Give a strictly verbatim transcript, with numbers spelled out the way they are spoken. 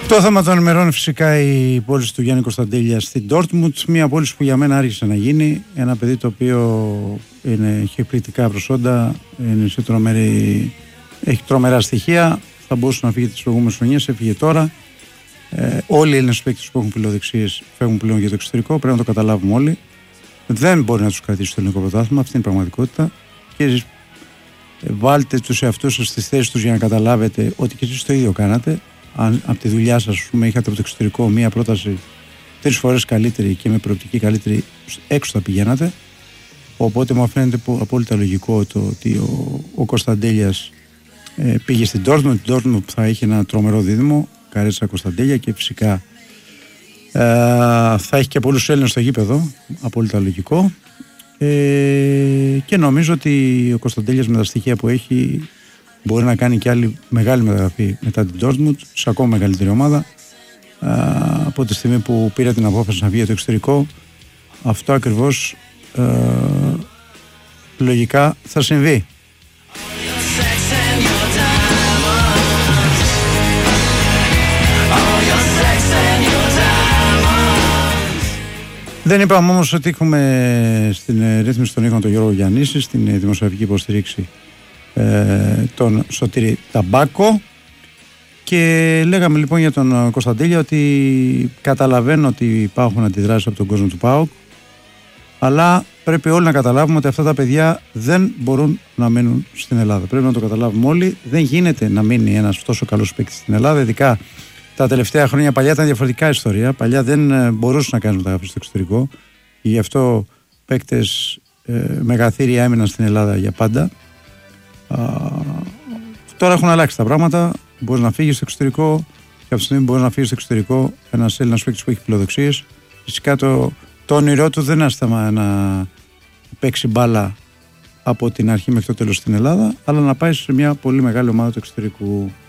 Το θέμα το ενημερώνει φυσικά η πόλη του Γιάννη Κωνσταντέλια στην Ντόρτμουντ. Μια πόλη που για μένα άρχισε να γίνει. Ένα παιδί το οποίο είναι, έχει εκπληκτικά προσόντα, είναι σε τρομερή, έχει τρομερά στοιχεία. Θα μπορούσε να φύγει τις προηγούμενες χρονιές, έφυγε τώρα. Ε, όλοι οι Έλληνες παίκτες που έχουν φιλοδεξίες φεύγουν πλέον για το εξωτερικό. Πρέπει να το καταλάβουμε όλοι. Δεν μπορεί να τους κρατήσει στο ελληνικό πρωτάθλημα, αυτή είναι η πραγματικότητα. Και εσείς βάλτε τους εαυτούς σας στις θέσεις τους για να καταλάβετε ότι και εσείς το ίδιο κάνατε. Αν από τη δουλειά σας, ας πούμε, είχατε από το εξωτερικό μία πρόταση τρεις φορές καλύτερη και με προοπτική καλύτερη, έξω θα πηγαίνατε. Οπότε μου φαίνεται απόλυτα λογικό το ότι ο, ο Κωνσταντέλιας ε, πήγε στην Ντόρτμουντ. Την Ντόρτμουντ που θα έχει ένα τρομερό δίδυμο, Καρέτσα Κωνσταντέλια, και φυσικά ε, θα έχει και πολλούς Έλληνες στο γήπεδο. Απόλυτα λογικό. Ε, και νομίζω ότι ο Κωνσταντέλιας με τα στοιχεία που έχει μπορεί να κάνει και άλλη μεγάλη μεταγραφή μετά την Dortmund σε ακόμα μεγαλύτερη ομάδα. Α, από τη στιγμή που πήρε την απόφαση να βγει για το εξωτερικό, αυτό ακριβώς α, λογικά θα συμβεί. Δεν είπαμε όμως ότι έχουμε στην ρύθμιση των ήχων τον Γιώργο Γιαννίση, στην δημοσιογραφική υποστήριξη τον Σωτήρη Ταμπάκο, και λέγαμε λοιπόν για τον Κωνσταντέλια ότι καταλαβαίνω ότι υπάρχουν αντιδράσεις από τον κόσμο του ΠΑΟΚ, αλλά πρέπει όλοι να καταλάβουμε ότι αυτά τα παιδιά δεν μπορούν να μείνουν στην Ελλάδα. Πρέπει να το καταλάβουμε όλοι. Δεν γίνεται να μείνει ένας τόσο καλός παίκτης στην Ελλάδα, ειδικά τα τελευταία χρόνια. Παλιά ήταν διαφορετικά ιστορία. Παλιά δεν μπορούσε να κάνει μεταγραφή στο εξωτερικό, γι' αυτό παίκτες ε, μεγαθύρια έμειναν στην Ελλάδα για πάντα. Α, τώρα έχουν αλλάξει τα πράγματα. Μπορεί να φύγει στο εξωτερικό, και από τη στιγμή μπορεί να φύγει στο εξωτερικό ένας Έλληνας παίκτης που έχει φιλοδοξίες. Φυσικά το, το όνειρό του δεν είναι να παίξει μπάλα από την αρχή μέχρι το τέλος στην Ελλάδα, αλλά να πάει σε μια πολύ μεγάλη ομάδα του εξωτερικού.